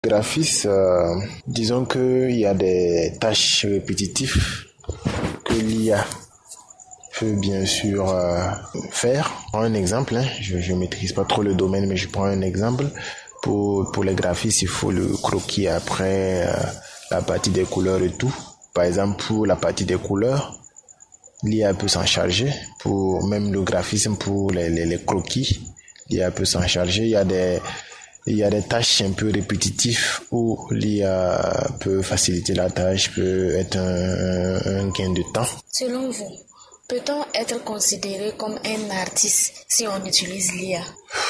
Graphiste, disons qu'il y a des tâches répétitives que l'IA peut bien sûr faire. Je prends un exemple, je maîtrise pas trop le domaine, mais je prends un exemple. Pour les graphistes, il faut le croquis après la partie des couleurs et tout. Par exemple, pour la partie des couleurs, l'IA peut s'en charger. Pour même le graphisme, pour les croquis, l'IA peut s'en charger. Il y a des tâches un peu répétitives où l'IA peut faciliter la tâche, peut être un gain de temps. Selon vous, peut-on être considéré comme un artiste si on utilise l'IA?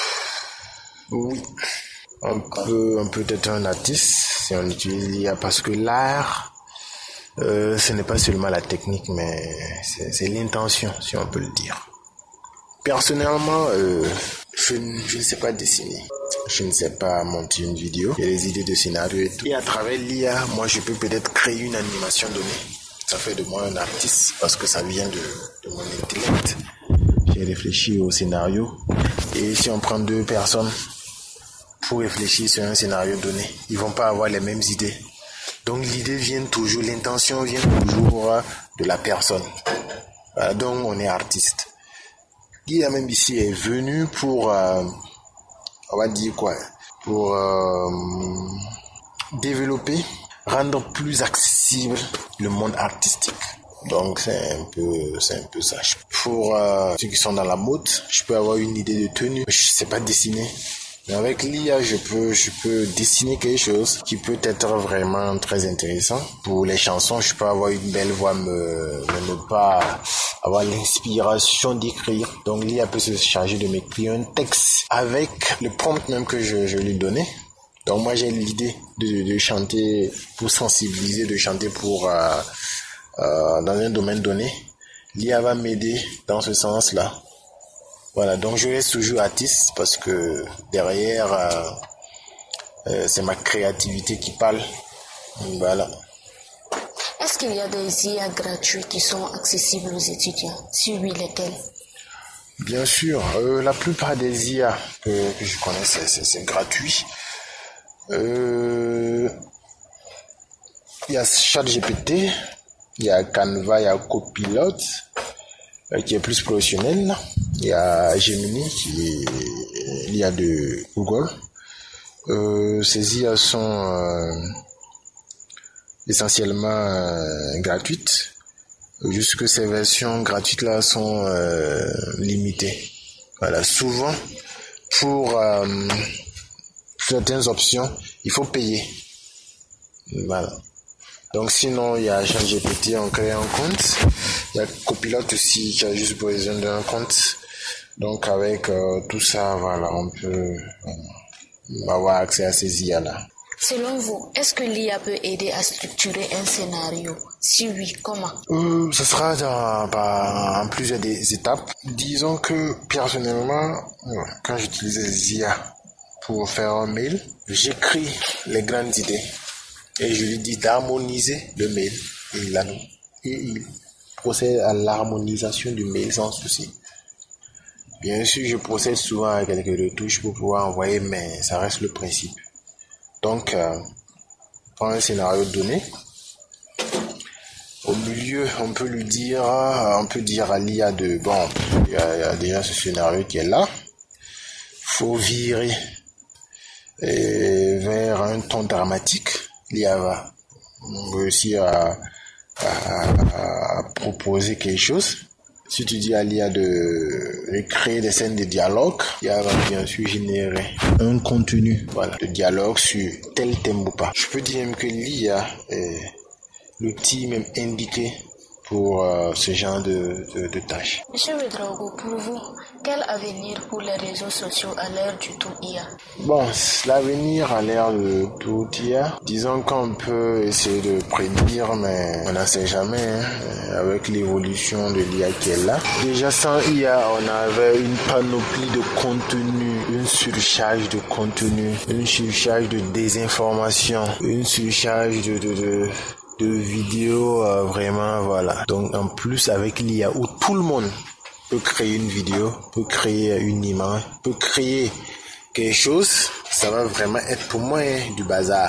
Oui, on peut être un artiste si on utilise l'IA parce que l'art, ce n'est pas seulement la technique, mais c'est l'intention, si on peut le dire. Personnellement, je ne sais pas dessiner. Je ne sais pas monter une vidéo. Il y a des idées de scénario et tout. Et à travers l'IA, moi, je peux peut-être créer une animation donnée. Ça fait de moi un artiste parce que ça vient de mon intellect. J'ai réfléchi au scénario. Et si on prend deux personnes pour réfléchir sur un scénario donné, ils vont pas avoir les mêmes idées. Donc l'idée vient toujours, l'intention vient toujours de la personne. Voilà, donc on est artiste. L'IA même ici est venu pour, on va dire quoi, pour développer, rendre plus accessible le monde artistique. Donc c'est un peu ça. Pour ceux qui sont dans la mode, je peux avoir une idée de tenue, je sais pas dessiner. Mais avec l'IA, je peux dessiner quelque chose qui peut être vraiment très intéressant. Pour les chansons, je peux avoir une belle voix, mais ne pas avoir l'inspiration d'écrire. Donc l'IA peut se charger de m'écrire un texte avec le prompt même que je lui donnais. Donc moi j'ai l'idée de chanter pour sensibiliser, de chanter pour dans un domaine donné. L'IA va m'aider dans ce sens-là. Voilà, donc je reste toujours artiste parce que derrière, c'est ma créativité qui parle. Voilà. Est-ce qu'il y a des IA gratuits qui sont accessibles aux étudiants? Si oui, lesquels? Bien sûr, la plupart des IA que je connais, c'est gratuit. Il y a ChatGPT, il y a Canva, il y a Copilot, qui est plus professionnel. Il y a Gemini, qui est l'IA de Google. Ces IA sont essentiellement gratuites. Juste que ces versions gratuites là sont limitées. Voilà, souvent pour certaines options, il faut payer. Voilà. Donc sinon, il y a ChatGPT, on crée un compte. Il y a Copilot aussi qui a juste besoin d'un compte. Donc avec tout ça, voilà, on peut avoir accès à ces IA-là. Selon vous, est-ce que l'IA peut aider à structurer un scénario? Si oui, comment? Ce sera en plusieurs étapes. Disons que personnellement, quand j'utilise les IA pour faire un mail, j'écris les grandes idées et je lui dis d'harmoniser le mail et il procède à l'harmonisation du mail sans souci. Bien sûr, je procède souvent à quelques retouches pour pouvoir envoyer, mais ça reste le principe. Donc, pour un scénario donné, au milieu, on peut dire à l'IA il y a déjà ce scénario qui est là. Faut virer vers un ton dramatique. L'IA va réussir à proposer quelque chose. Si tu dis à l'IA de créer des scènes de dialogue, l'IA va bien sûr générer un contenu, voilà, de dialogue sur tel thème ou pas. Je peux dire même que l'IA est l'outil même indiqué pour ce genre de tâches. Monsieur Ouédraogo, pour vous, quel avenir pour les réseaux sociaux à l'ère du tout IA? Bon, l'avenir à l'ère de tout IA, disons qu'on peut essayer de prédire, mais on n'en sait jamais, avec l'évolution de l'IA qui est là. Déjà sans IA, on avait une panoplie de contenu, une surcharge de contenu, une surcharge de désinformation, une surcharge de vidéos, vraiment, voilà. Donc en plus avec l'IA où tout le monde peut créer une vidéo, peut créer une image, peut créer quelque chose, ça va vraiment être pour moi du bazar.